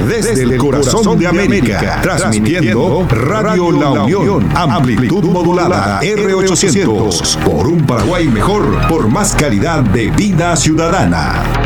desde el corazón de América, transmitiendo Radio La Unión, amplitud modulada R800, por un Paraguay mejor, por más calidad de vida ciudadana.